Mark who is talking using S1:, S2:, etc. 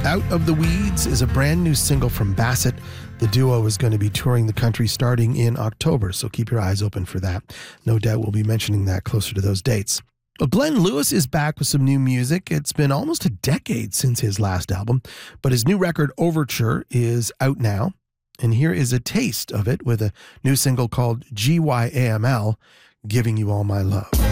S1: Out of the Weeds is a brand new single from Bassett. The duo is going to be touring the country starting in October, so keep your eyes open for that. No doubt we'll be mentioning that closer to those dates. Well, Glenn Lewis is back with some new music. It's been almost a decade since his last album, but his new record, Overture, is out now. And here is a taste of it with a new single called GYAML, Giving You All My Love.